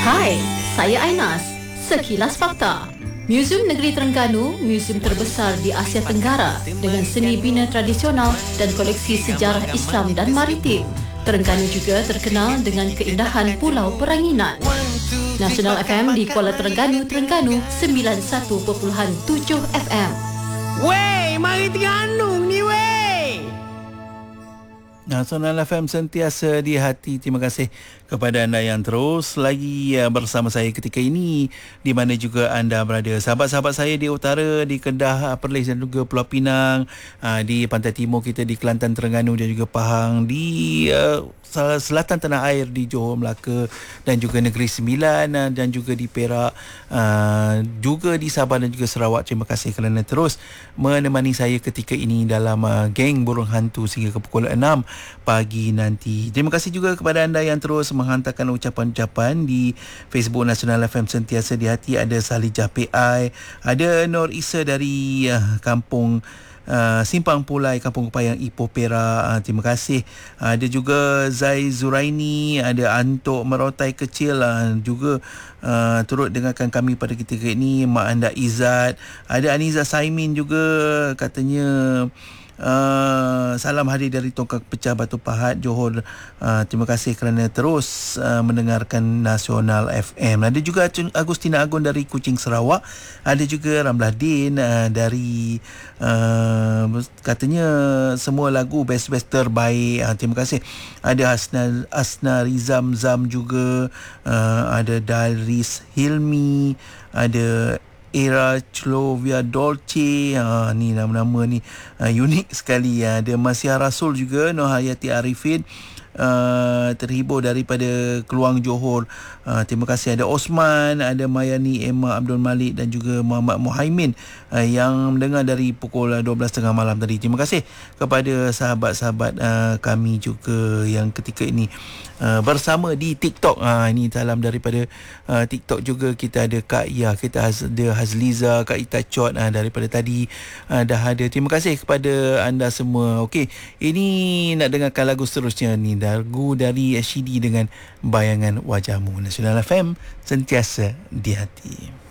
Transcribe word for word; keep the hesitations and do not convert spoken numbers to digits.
Hai, saya Ainas. Sekilas Fakta. Muzium Negeri Terengganu, muzium terbesar di Asia Tenggara dengan seni bina tradisional dan koleksi sejarah Islam dan maritim. Terengganu juga terkenal dengan keindahan Pulau Peranginan. Nasional F M di Kuala Terengganu, Terengganu sembilan puluh satu perpuluhan tujuh F M. Wey, mari Terengganu ni wey. Nasional F M sentiasa di hati. Terima kasih kepada anda yang terus lagi bersama saya ketika ini, di mana juga anda berada. Sahabat-sahabat saya di utara, di Kedah, Perlis dan juga Pulau Pinang, di pantai timur kita di Kelantan, Terengganu dan juga Pahang, di uh, selatan tanah air di Johor, Melaka dan juga Negeri Sembilan, dan juga di Perak, uh, juga di Sabah dan juga Sarawak. Terima kasih kerana terus menemani saya ketika ini dalam uh, geng Burung Hantu sehingga ke pukul enam pagi nanti. Terima kasih juga kepada anda yang terus menghantarkan ucapan-ucapan di Facebook Nasional F M sentiasa di hati. Ada Salijah P I, ada Nur Isa dari uh, kampung Uh, Simpang Pulai, Kampung Kepayang, Ipoh, Perak. Uh, terima kasih. Uh, ada juga Zai Zuraini, ada Antok Merotai Kecil, uh, juga uh, turut dengarkan kami pada ketika ini. Mak Anda Izzat, ada Aniza Saimin juga, katanya Uh, salam hadir dari Tongkang Pecah Batu Pahat, Johor. Uh, terima kasih kerana terus uh, mendengarkan Nasional F M. Ada juga Agustina Agun dari Kuching, Sarawak. Ada juga Ramlah Din uh, dari uh, katanya semua lagu best-best terbaik. Uh, terima kasih. Ada Asna, Asna Rizam Zam juga. Uh, ada Daris Hilmi. Ada Era Clovia Dolce, ha, ni nama-nama ni uh, unik sekali. Ya. Ada Masya Rasul juga, Nur Hayati Arifin, uh, terhibur daripada Keluang, Johor. Uh, terima kasih. Ada Osman, ada Mayani Emma Abdul Malik dan juga Muhammad Muhaimin uh, yang mendengar dari pukul dua belas tiga puluh malam tadi. Terima kasih kepada sahabat-sahabat uh, kami juga yang ketika ini Uh, bersama di TikTok. Ha, ini salam daripada uh, TikTok juga. Kita ada Kak Ia, kita ada Hazliza, Kak Ita Chot uh, daripada tadi uh, dah ada. Terima kasih kepada anda semua. Okey, ini nak dengarkan lagu seterusnya ni, lagu dari Shidi dengan Bayangan Wajahmu. Nasional F M sentiasa di hati.